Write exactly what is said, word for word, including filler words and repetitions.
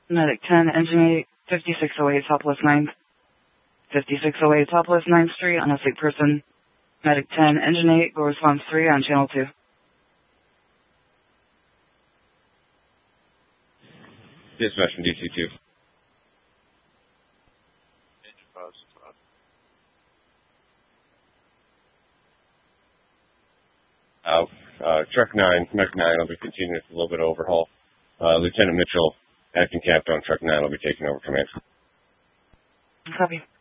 Medic ten, Engine eight, fifty-six oh eight Southwest ninth. fifty-six oh eight Southwest ninth Street on a sick person. Medic ten, Engine eight, go response three on channel two. Dispatch from D C two. Out. Uh, truck nine, Medic nine will be continuing with a little bit of overhaul. Uh, Lieutenant Mitchell, acting captain on truck nine will be taking over command. Copy.